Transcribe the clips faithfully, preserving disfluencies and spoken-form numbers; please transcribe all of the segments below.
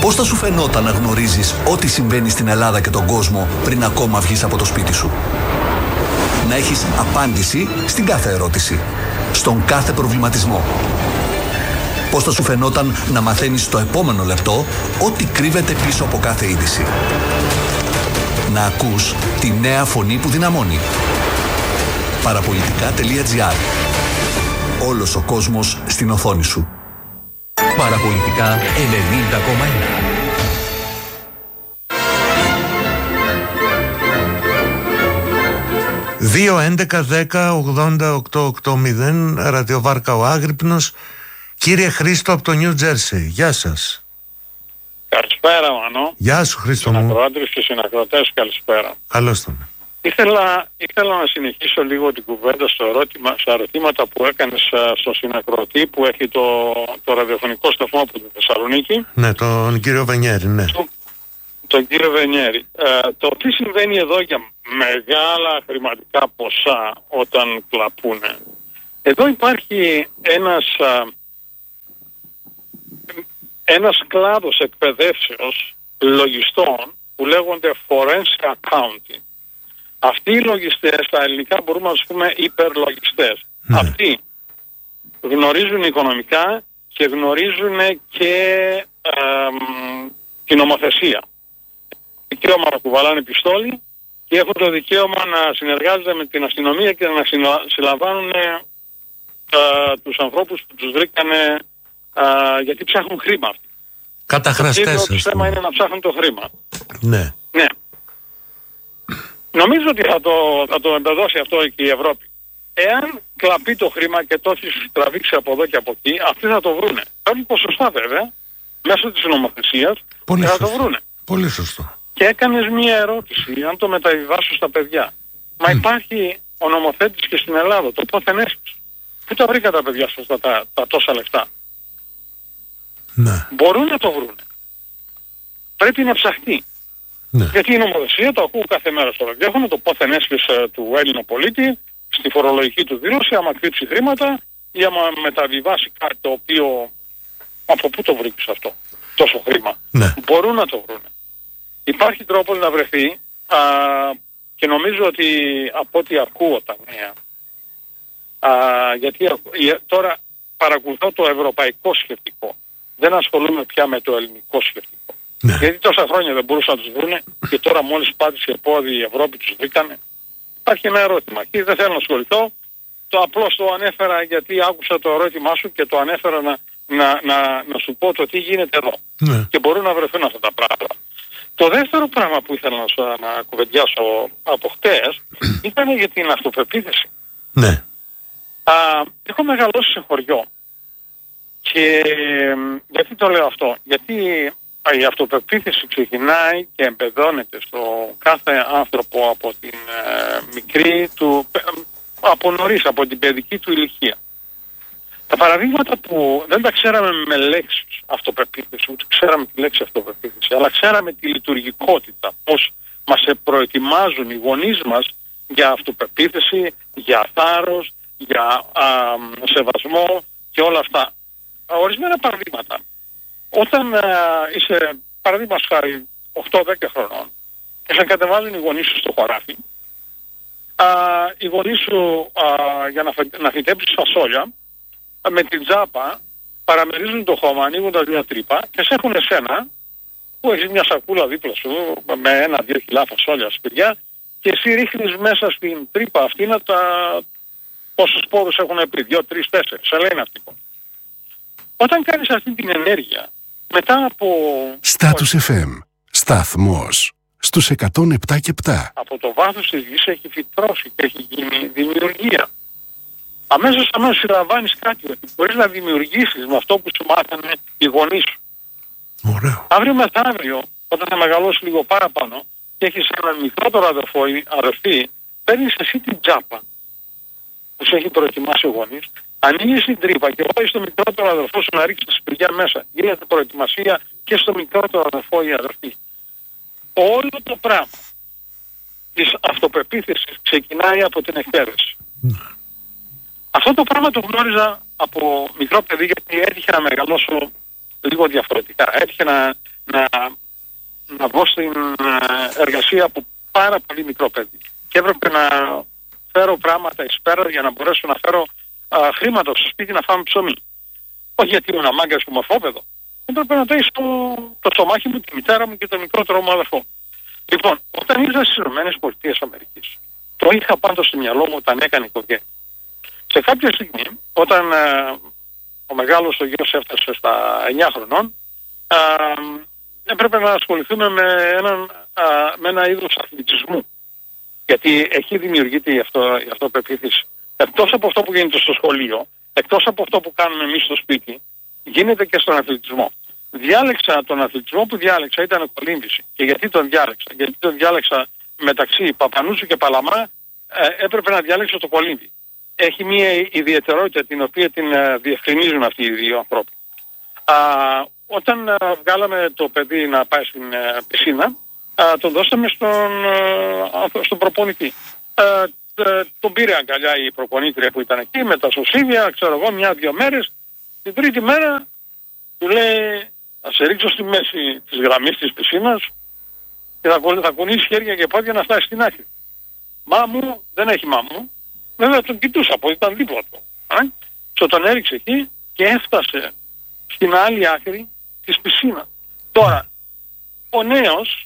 Πώς θα σου φαινόταν να γνωρίζεις ό,τι συμβαίνει στην Ελλάδα και τον κόσμο πριν ακόμα βγεις από το σπίτι σου? Να έχεις απάντηση στην κάθε ερώτηση, στον κάθε προβληματισμό. Πώς θα σου φαινόταν να μαθαίνεις στο επόμενο λεπτό ό,τι κρύβεται πίσω από κάθε είδηση? Να ακούς τη νέα φωνή που δυναμώνει. Παραπολιτικά τελεία τζι άρ. Όλος ο κόσμος στην οθόνη σου. Παραπολιτικά ενενήντα κόμμα ένα. δύο έντεκα δέκα ογδόντα οκτώ ογδόντα ραδιοβάρκα ο Άγρυπνος. Κύριε Χρήστο από το Νιου Τζέρσι, γεια σας. Καλησπέρα, Μανώ. Γεια σου, Χρήστο μου. Συνακροάτρες και συνακροατές, καλησπέρα. Καλώς τον. Ήθελα, ήθελα να συνεχίσω λίγο την κουβέντα στο ερώτημα, στα ερωτήματα που έκανες στον συνακροατή που έχει το, το ραδιοφωνικό σταθμό από τη Θεσσαλονίκη. Ναι, τον κύριο Βενιέρη, ναι. Το, τον κύριο Βενιέρη. Ε, το τι συμβαίνει εδώ για μεγάλα χρηματικά ποσά όταν κλαπούνε. Εδώ υπάρχει ένας, α, ένας κλάδος εκπαιδεύσεως λογιστών που λέγονται forensic accounting. Αυτοί οι λογιστές, στα ελληνικά μπορούμε να τους πούμε υπερλογιστές. Ναι. Αυτοί γνωρίζουν οικονομικά και γνωρίζουν και ε, την νομοθεσία. Δικαίωμα να κουβαλάνε πιστόλι και έχουν το δικαίωμα να συνεργάζονται με την αστυνομία και να συλλαμβάνουν ε, τους ανθρώπους που τους βρήκανε ε, γιατί ψάχνουν χρήμα. Καταχραστές. Το θέμα είναι να ψάχνουν το χρήμα. Ναι. Ναι. Νομίζω ότι θα το, θα το εμπεδώσει αυτό και η Ευρώπη. Εάν κλαπεί το χρήμα και το έχει τραβήξει από εδώ και από εκεί, αυτοί θα το βρούνε. Παίρνουν ποσοστά βέβαια, μέσω της νομοθεσίας, πολύ και θα σωστό. το βρούνε. Πολύ σωστό. Και έκανες μία ερώτηση, αν το μεταβιβάσω στα παιδιά. Μα mm. υπάρχει ο νομοθέτης και στην Ελλάδα, το πόθεν έσχος. Πού τα βρήκα τα παιδιά σας τα, τα, τα τόσα λεφτά? Ναι. Μπορούν να το βρούνε. Πρέπει να ψαχτεί. Ναι. Γιατί η νομοθεσία, το ακούω κάθε μέρα στο ραδιόφωνο, το πόθεν έσχος του Έλληνα πολίτη, στη φορολογική του δήλωση, άμα κρύψει χρήματα ή άμα μεταβιβάσει κάτι το οποίο, από πού το βρήκες αυτό, τόσο χρήμα. Ναι. Μπορούν να το βρούνε. Υπάρχει τρόπος να βρεθεί α, και νομίζω ότι από ό,τι ακούω τα νέα, α, γιατί τώρα παρακολουθώ το ευρωπαϊκό σκεπτικό. Δεν ασχολούμαι πια με το ελληνικό σκεπτικό. Ναι. Γιατί τόσα χρόνια δεν μπορούσαν να τους βρούνε και τώρα μόλις πάτησε πόδι η Ευρώπη τους βρήκανε. Υπάρχει ένα ερώτημα. Και δεν θέλω να ασχοληθώ. Το απλώς το ανέφερα γιατί άκουσα το ερώτημά σου και το ανέφερα να, να, να, να σου πω το τι γίνεται εδώ. Ναι. Και μπορούν να βρεθούν αυτά τα πράγματα. Το δεύτερο πράγμα που ήθελα να, σου, να κουβεντιάσω από χτες ήταν για την αυτοπεποίθηση. Ναι. Α, έχω μεγαλώσει σε χωριό. Και γιατί το λέω αυτό? Γιατί η αυτοπεποίθηση ξεκινάει και εμπεδώνεται στο κάθε άνθρωπο από την ε, μικρή του, από νωρίς, από την παιδική του ηλικία. Τα παραδείγματα που δεν τα ξέραμε με λέξεις αυτοπεποίθηση, ούτε ξέραμε τη λέξη αυτοπεποίθηση, αλλά ξέραμε τη λειτουργικότητα, πώς μας προετοιμάζουν οι γονείς μας για αυτοπεποίθηση, για θάρρος, για α, σεβασμό και όλα αυτά. Ορισμένα παραδείγματα. Όταν α, είσαι, παραδείγματος χάρη, οκτώ δέκα χρονών και σε κατεβάζουν οι γονείς σου στο χωράφι, α, οι γονείς σου α, για να, να φυτέψεις φασόλια, με την τζάπα παραμερίζουν το χώμα, ανοίγουν τα δύο τρύπα και σε έχουν εσένα που έχεις μια σακούλα δίπλα σου με ένα-δύο κιλά φασόλια σπηριά και εσύ ρίχνεις μέσα στην τρύπα αυτή να τα... πόσους σπόρους έχουν πει, δύο, τρεις, τέσσερις, σε λένε αυτοί. Όταν κάνεις αυτή την ενέργεια, μετά από... Στάτους εφ εμ, σταθμός, στους εκατόν επτά και επτά. Από το βάθος της γης έχει φυτρώσει και έχει γίνει δημιουργία. Αμέσως αμέσως συλλαμβάνεις κάτι, ότι μπορείς να δημιουργήσεις με αυτό που σου μάθανε οι γονείς σου. Ωραίο. Αύριο μεθαύριο, όταν θα μεγαλώσει λίγο παραπάνω και έχεις έναν μικρότερο αδερφό ή αδερφή, παίρνεις εσύ την τζάπα που σου έχει προετοιμάσει ο γονείς, ανοίγεις την τρύπα και βάζεις το μικρότερο αδερφό σου να ρίξει τα σπηριά μέσα. Γίνεται προετοιμασία και στο μικρότερο αδερφό ή αδερφή. Όλο το πράγμα της αυτοπεποίθησης ξεκινάει από την εκπαίδευση. Mm. Αυτό το πράγμα το γνώριζα από μικρό παιδί γιατί έτυχε να μεγαλώσω λίγο διαφορετικά. Έτυχε να, να, να βγω στην εργασία από πάρα πολύ μικρό παιδί. Και έπρεπε να φέρω πράγματα εις πέρα για να μπορέσω να φέρω α, χρήματα στο σπίτι να φάμε ψωμί. Όχι γιατί ήμουν μάγκας και ομοφόπεδο. Έπρεπε να ταΐσω το, το στομάχι μου, τη μητέρα μου και τον μικρότερο μου αδερφό. Λοιπόν, όταν ήρθα στις ΗΠΑ, το είχα πάντως στο μυαλό μου όταν έκανε οικογένεια. Σε κάποια στιγμή, όταν α, ο μεγάλος ο γιος έφτασε στα εννιά χρονών, α, έπρεπε να ασχοληθούμε με, έναν, α, με ένα είδος αθλητισμού. Γιατί εκεί δημιουργείται η, αυτό, η αυτοπεποίθηση. Εκτός από αυτό που γίνεται στο σχολείο, εκτός από αυτό που κάνουμε εμείς στο σπίτι, γίνεται και στον αθλητισμό. Διάλεξα τον αθλητισμό που διάλεξα, ήταν ο κολύμβηση. Και γιατί τον διάλεξα? Γιατί τον διάλεξα μεταξύ Παπανούσου και Παλαμά, ε, έπρεπε να διάλεξω το κολύμβη. Έχει μια ιδιαιτερότητα την οποία την ε, διευκρινίζουν αυτοί οι δύο ανθρώποι. Α, όταν ε, βγάλαμε το παιδί να πάει στην ε, πισίνα, ε, τον δώσαμε στον, ε, στον προπονητή. Ε, ε, τον πήρε αγκαλιά η προπονήτρια που ήταν εκεί με τα σωσίδια, ξέρω εγώ, μια-δυο μέρες. Την τρίτη μέρα του λέει, θα σε ρίξω στη μέση της γραμμής της πισίνας και θα, θα κουνήσει χέρια και πόδια να φτάσει στην άκρη. Μα μου, δεν έχει μα μου. Βέβαια τον κοιτούσα από ήταν δίπλα του. Και τον έριξε εκεί και έφτασε στην άλλη άκρη της πισίνα. Τώρα, ο νέος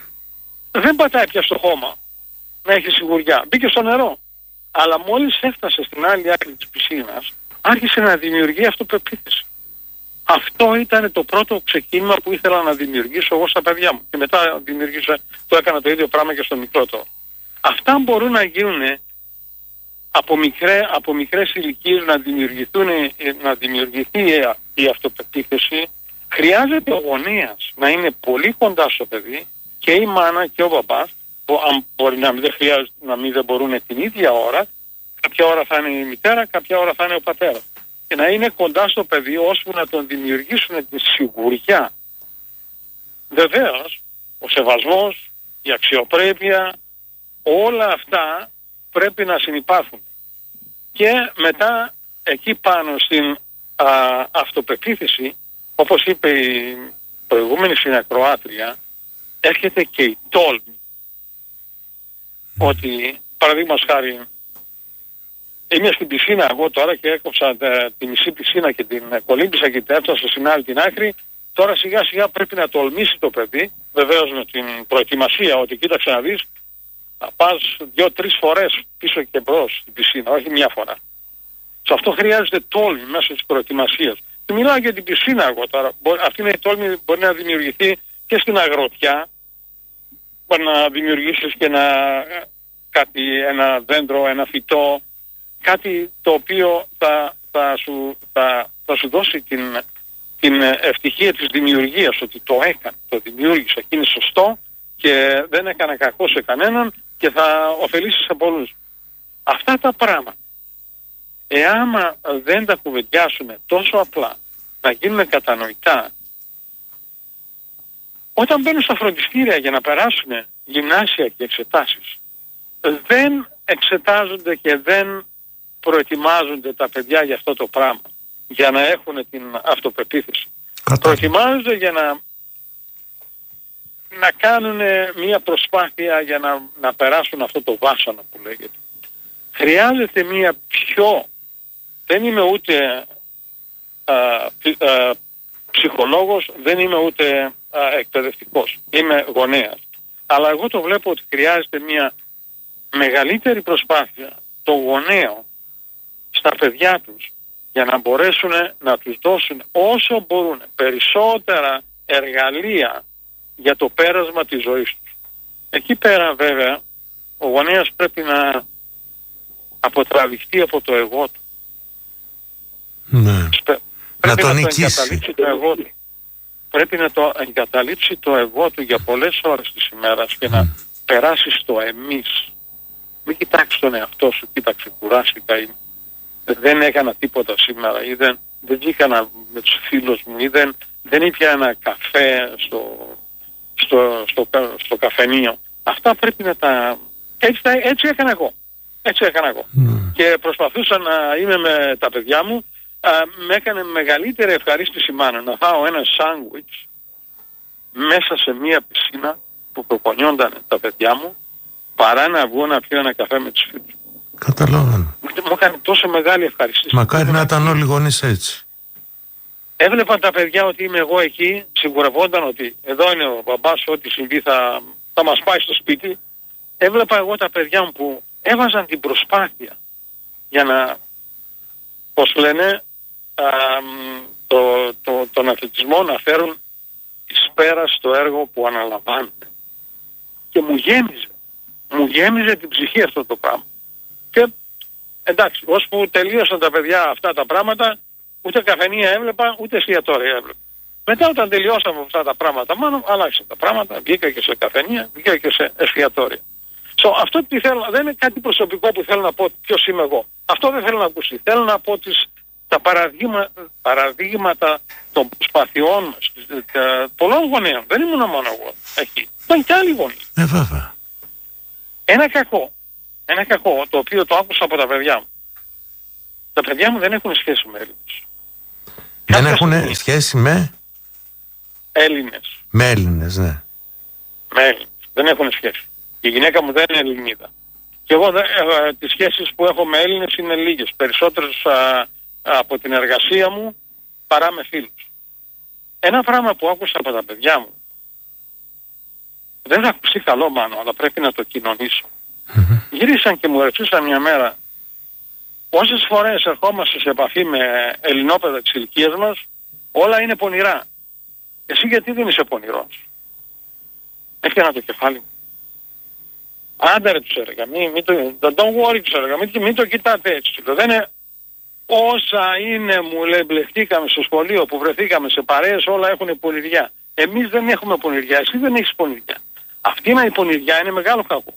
δεν πατάει πια στο χώμα να έχει σιγουριά. Μπήκε στο νερό. Αλλά μόλις έφτασε στην άλλη άκρη της πισίνας, άρχισε να δημιουργεί αυτοπεποίθηση. Αυτό ήταν το πρώτο ξεκίνημα που ήθελα να δημιουργήσω εγώ στα παιδιά μου. Και μετά δημιουργήσα, το έκανα το ίδιο πράγμα και στο μικρότερο. Αυτά μπορούν να γίνουν από, μικρέ, από μικρές ηλικίες να, δημιουργηθούν, να δημιουργηθεί η αυτοπεποίθηση. Χρειάζεται ο γονέας να είναι πολύ κοντά στο παιδί και η μάνα και ο μπαμπάς, που αν μπορεί να μην, δεν χρειάζεται, να μην δεν μπορούν την ίδια ώρα, κάποια ώρα θα είναι η μητέρα, κάποια ώρα θα είναι ο πατέρας. Και να είναι κοντά στο παιδί ώστε να τον δημιουργήσουν τη σιγουριά. Βεβαίως, ο σεβασμός, η αξιοπρέπεια, όλα αυτά πρέπει να συνυπάρχουν. Και μετά εκεί πάνω στην α, αυτοπεποίθηση, όπως είπε η προηγούμενη συνακροάτρια, έρχεται και η τόλμη. Ότι, παραδείγματος χάρη, είμαι στην πισίνα εγώ τώρα και έκοψα τε, τη μισή πισίνα και την κολύμπησα και την έφτασα στην άλλη την άκρη. Τώρα σιγά σιγά πρέπει να τολμήσει το παιδί, βεβαίως με την προετοιμασία, ότι κοίταξε να δεις, θα πας δύο-τρεις φορές πίσω και μπρος στην πισίνα, όχι μια φορά. Σε αυτό χρειάζεται τόλμη μέσω της προετοιμασίας. Και μιλάω για την πισίνα εγώ τώρα. Αυτή είναι η τόλμη μπορεί να δημιουργηθεί και στην αγροτιά. Μπορεί να δημιουργήσεις και ένα, κάτι, ένα δέντρο, ένα φυτό, κάτι το οποίο θα, θα, σου, θα, θα σου δώσει την, την ευτυχία της δημιουργίας, ότι το έκανε, το δημιούργησα και είναι σωστό και δεν έκανα κακό σε κανέναν και θα ωφελήσει σε πολλούς. Αυτά τα πράγματα, εάν δεν τα κουβεντιάσουμε τόσο απλά, να γίνουν κατανοητά, όταν μπαίνουν στα φροντιστήρια για να περάσουν γυμνάσια και εξετάσεις, δεν εξετάζονται και δεν προετοιμάζονται τα παιδιά για αυτό το πράγμα, για να έχουν την αυτοπεποίθηση. Κατά. Προετοιμάζονται για να, να κάνουν μια προσπάθεια για να, να περάσουν αυτό το βάσανο που λέγεται. Χρειάζεται μια πιο, δεν είμαι ούτε α, α, ψυχολόγος, δεν είμαι ούτε α, εκπαιδευτικός, είμαι γονέας. Αλλά εγώ το βλέπω ότι χρειάζεται μια μεγαλύτερη προσπάθεια των γονέων στα παιδιά τους για να μπορέσουν να τους δώσουν όσο μπορούν περισσότερα εργαλεία για το πέρασμα της ζωής τους. Εκεί πέρα βέβαια ο γονέας πρέπει να αποτραβηχτεί από το εγώ του. Ναι. Πρέπει να, να τον το εγκαταλείψει το εγώ του. Πρέπει να το εγκαταλείψει το εγώ του για πολλές ώρες της ημέρας και mm. να περάσει στο εμείς. Μην κοιτάξει τον εαυτό σου, κοίταξε κουράστηκα ή δεν έκανα τίποτα σήμερα ή δεν, δεν βγήκα με τους φίλους μου ή δεν, δεν ήπια ένα καφέ στο, στο, στο, στο, στο καφενείο. Αυτά πρέπει να τα... Έτσι, έτσι έκανα εγώ. Έτσι έκανα εγώ. Mm. Και προσπαθούσα να είμαι με τα παιδιά μου. Α, με έκανε μεγαλύτερη ευχαρίστηση μάνα να φάω ένα σάνγκουιτς μέσα σε μία πισίνα που προπονιόνταν τα παιδιά μου, παρά να βγω να πιω ένα καφέ με τους φίλους. Καταλαβαίνω. Μου έκανε τόσο μεγάλη ευχαριστήση. Μακάρι να ήταν όλοι οι γονείς έτσι. Έβλεπαν τα παιδιά ότι είμαι εγώ εκεί, σιγουρευόνταν ότι εδώ είναι ο μπαμπάς, ό,τι συμβεί θα, θα μας πάει στο σπίτι. Έβλεπα εγώ τα παιδιά μου που έβαζαν την προσπάθεια για να, πώς λένε, α, το, το, τον αθλητισμό να φέρουν εις πέρα στο έργο που αναλαμβάνουν. Και μου γέμιζε, μου γέμιζε την ψυχή αυτό το πράγμα. Και εντάξει, ώσπου τελείωσαν τα παιδιά αυτά τα πράγματα, ούτε καφενεία έβλεπα, ούτε εστιατόρια έβλεπα. Μετά όταν τελειώσαμε αυτά τα πράγματα, μάλλον άλλαξαν τα πράγματα, βγήκα και σε καφενεία, βγήκα και σε εστιατόρια. So, αυτό τι θέλω, δεν είναι κάτι προσωπικό που θέλω να πω ποιος είμαι εγώ. Αυτό δεν θέλω να ακούσει. Θέλω να πω τις, τα παραδείγμα, παραδείγματα των προσπαθειών μας, πολλών γονέων. Δεν ήμουν μόνο εγώ εκεί. Ήταν και άλλοι γονείς. Ε, βέβαια. Ένα κακό, ένα κακό το οποίο το άκουσα από τα παιδιά μου. Τα παιδιά μου δεν έχουν σχέση με Έλληνες. Δεν έχουν σχέση με Έλληνες. Με Έλληνες, ναι. Με Έλληνες. Δεν έχουν σχέση. Η γυναίκα μου δεν είναι Ελληνίδα. Και εγώ ε, τις σχέσεις που έχω με Έλληνες είναι λίγες. Περισσότερες α, από την εργασία μου παρά με φίλους. Ένα πράγμα που άκουσα από τα παιδιά μου, δεν θα ακουστεί καλό μάλλον, αλλά πρέπει να το κοινωνήσω. Mm-hmm. Γυρίσαν και μου ρωτήσαν μια μέρα, πόσες φορές ερχόμαστε σε επαφή με ελληνόπαιδα της ηλικίας μας, όλα είναι πονηρά. Εσύ γιατί δεν είσαι πονηρός? Έφτιανα το κεφάλι μου. Άντε ρε τους έλεγα, μην, μην το, don't worry τους έλεγα, μην, μην το κοιτάτε έτσι. Δεν είναι όσα είναι, μου λέει, μπλεχτήκαμε στο σχολείο που βρεθήκαμε σε παρέες, όλα έχουν πονηριά. Εμείς δεν έχουμε πονηριά, εσύ δεν έχεις πονηριά. Αυτή είναι η πονηριά, είναι μεγάλο κακό.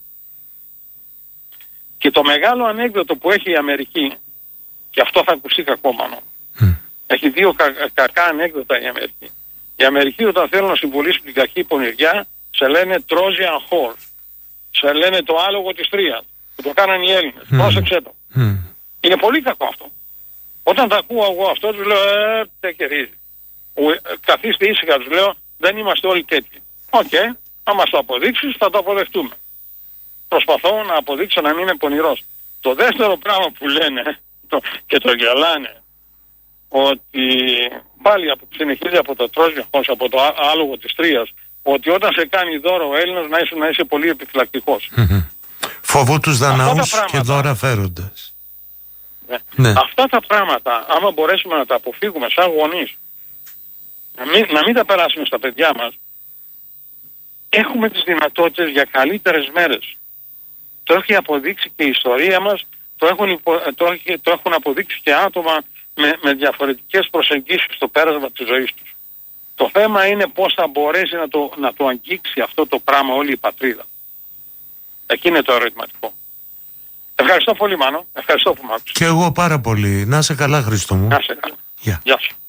Και το μεγάλο ανέκδοτο που έχει η Αμερική, και αυτό θα ακουστεί κακό μάλλον, mm. έχει δύο κα, κακά ανέκδοτα η Αμερική. Η Αμερική όταν θέλουν να συμβολήσουν την κακή πονηριά, σε λένε Trojan horse. Σε λένε το άλογο της Τρίας, που το κάνανε οι Έλληνες. Mm. Πρόσεξε το. Mm. Είναι πολύ κακό αυτό. Όταν τα ακούω εγώ αυτό, τους λέω, ε, τε κερίζει. Καθίστε ήσυχα, τους λέω, δεν είμαστε όλοι τέτοιοι. Οκ, okay, αν μας το αποδείξεις θα το αποδεχτούμε. Προσπαθώ να αποδείξω να μην είναι πονηρός. Το δεύτερο πράγμα που λένε το, και το γελάνε, ότι πάλι από, συνεχίζει από το Trojan, από το άλογο της Τρίας, ότι όταν σε κάνει δώρο ο Έλληνας να είσαι, να είσαι πολύ επιφυλακτικός. Mm-hmm. Φοβού τους δαναούς και δώρα φέροντας. Ναι. Ναι. Αυτά τα πράγματα, άμα μπορέσουμε να τα αποφύγουμε σαν γονείς, να μην, να μην τα περάσουμε στα παιδιά μας, έχουμε τις δυνατότητες για καλύτερες μέρες. Το έχει αποδείξει και η ιστορία μας, το έχουν, το έχει, το έχουν αποδείξει και άτομα με, με διαφορετικές προσεγγίσεις στο πέρασμα της ζωής τους. Το θέμα είναι πώς θα μπορέσει να το, να το αγγίξει αυτό το πράγμα όλη η πατρίδα. Εκεί είναι το ερωτηματικό. Ευχαριστώ πολύ Μάνο, ευχαριστώ που μ' άκουσες. Και εγώ πάρα πολύ. Να είσαι καλά Χρήστο μου. Να είσαι καλά. Yeah. Γεια σου.